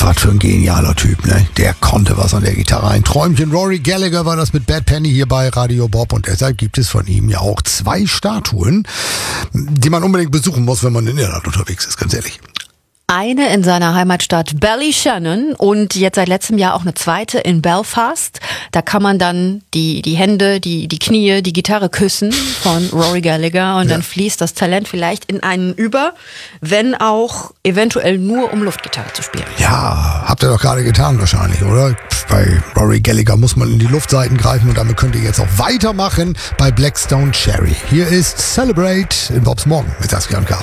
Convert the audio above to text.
Was für ein genialer Typ, ne? Der konnte was an der Gitarre. Ein Träumchen. Rory Gallagher war das mit Bad Penny hier bei Radio Bob und deshalb gibt es von ihm ja auch 2 Statuen, die man unbedingt besuchen muss, wenn man in Irland unterwegs ist, ganz ehrlich. Eine in seiner Heimatstadt Ballyshannon und jetzt seit letztem Jahr auch eine zweite in Belfast. Da kann man dann die Hände, die Knie, die Gitarre küssen von Rory Gallagher und dann fließt das Talent vielleicht in einen über, wenn auch eventuell nur um Luftgitarre zu spielen. Ja, habt ihr doch gerade getan wahrscheinlich, oder? Bei Rory Gallagher muss man in die Luftseiten greifen und damit könnt ihr jetzt auch weitermachen bei Blackstone Cherry. Hier ist Celebrate in Bobs Morgen mit Saskia und Carsten.